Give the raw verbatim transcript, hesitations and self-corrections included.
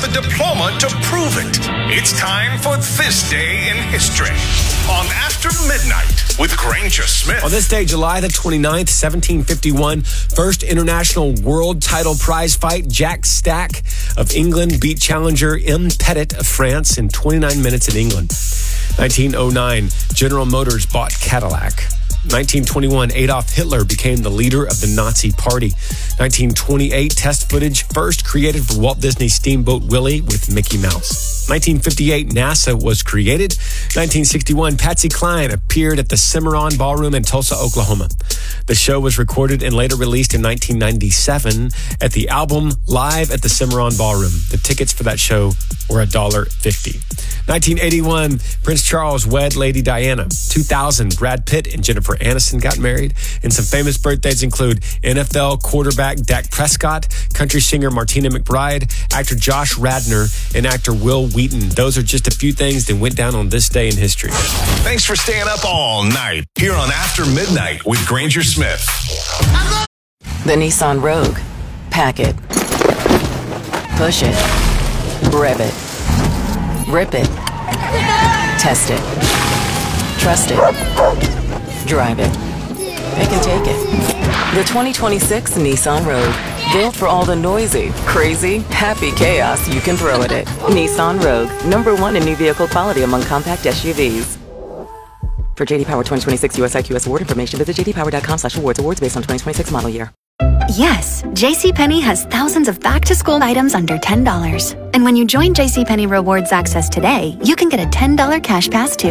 the diploma to prove it. It's time for This Day in History on After Midnight with Granger Smith. On this day, July the twenty-ninth, seventeen fifty-one, first international world title prize fight, Jack Stack of England beat challenger M. Pettit of France in twenty-nine minutes in England. nineteen oh nine, General Motors bought Cadillac. nineteen twenty-one, Adolf Hitler became the leader of the Nazi Party. nineteen twenty-eight, test footage first created for Walt Disney's Steamboat Willie with Mickey Mouse. nineteen fifty-eight, NASA was created. nineteen sixty-one, Patsy Cline appeared at the Cimarron Ballroom in Tulsa, Oklahoma. The show was recorded and later released in nineteen ninety-seven at the album Live at the Cimarron Ballroom. The tickets for that show were one dollar fifty. nineteen eighty-one, Prince Charles wed Lady Diana. two thousand, Brad Pitt and Jennifer Aniston got married. And some famous birthdays include N F L quarterback Dak Prescott, country singer Martina McBride, actor Josh Radnor, and actor Will Wheaton. Those are just a few things that went down on this day in history. Thanks for staying up all night here on After Midnight with Granger Smith. The Nissan Rogue. Pack it. Push it. Rev it. Rip it. Test it. Trust it. Drive it. Pick and take it. The twenty twenty-six Nissan Rogue. Built for all the noisy, crazy, happy chaos you can throw at it. Nissan Rogue. Number one in new vehicle quality among compact S U Vs. For J D Power twenty twenty-six U S I Q S award information, visit j d power dot com slash awards. Awards based on twenty twenty-six model year. Yes, JCPenney has thousands of back-to-school items under ten dollars. And when you join JCPenney Rewards Access today, you can get a ten dollars cash pass too.